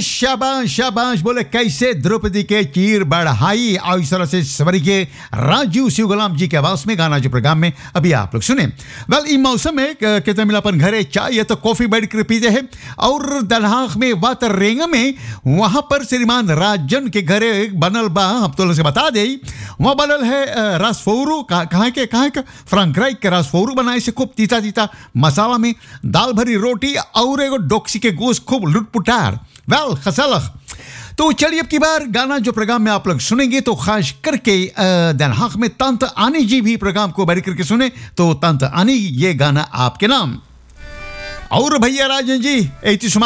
शाबाश शाबाश बोले कैसे द्रौपदी के चीर बढ़ाई और इस तरह से सवरी के राजू शिव गुलाम जी के आवाज में गाना जो प्रोग्राम में अभी आप लोग सुने। वेल इस मौसम में कहते मिलापन घरे चाय या तो कॉफी बैठ कर पीते हैं और दलहाक में वात रेंग में वहां पर श्रीमान राजन के घरे बनल बा हम तो से बता दे वहाँ बनल है रासफोरू कहाँ के फ्रांक्राइक के रासफोरू बनाए से खूब तीता तीता मसाला में दाल भरी रोटी और एगो डोक्सी के गोश्त खूब लुटपुटार वेल खसलख। तो चलिए अब की बार गाना जो प्रोग्राम में आप लोग सुनेंगे तो खास करके दनहाक में तंत आनी जी भी प्रोग्राम को बैठ करके सुने तो तंत आनी ये गाना आपके नाम और भैया राजन जी